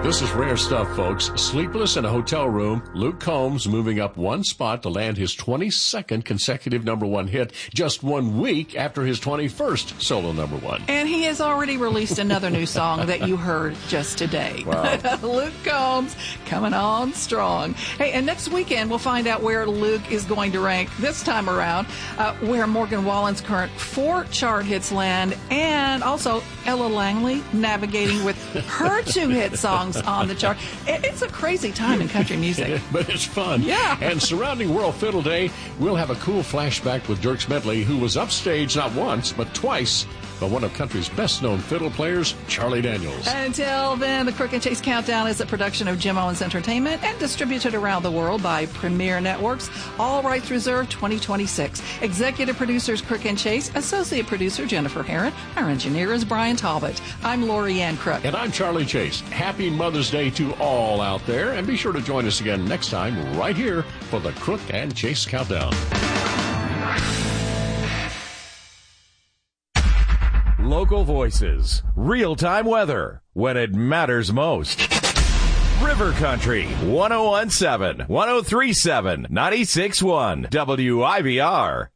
This is rare stuff, folks. Sleepless in a hotel room, Luke Combs moving up one spot to land his 22nd consecutive number one hit just 1 week after his 21st solo number one. And he has already released another new song that you heard just today. Wow. Luke Combs coming on strong. Hey, and next weekend we'll find out where Luke is going to rank this time around, where Morgan Wallen's current 4 chart hits land, and also Ella Langley navigating with her 2 hit songs on the chart. It's a crazy time in country music. But it's fun. Yeah. And surrounding World Fiddle Day, we'll have a cool flashback with Dierks Bentley, who was upstaged not once, but twice by one of country's best-known fiddle players, Charlie Daniels. Until then, the Crook and Chase Countdown is a production of Jim Owens Entertainment and distributed around the world by Premier Networks. All rights reserved 2026. Executive producers Crook and Chase. Associate producer Jennifer Herron. Our engineer is Brian Talbot. I'm Lori Ann Crook. And I'm Charlie Chase. Happy Mother's Day to all out there. And be sure to join us again next time right here for the Crook and Chase Countdown. Local voices, real-time weather, when it matters most. River Country, 101.7, 103.7, 96.1, WIVR.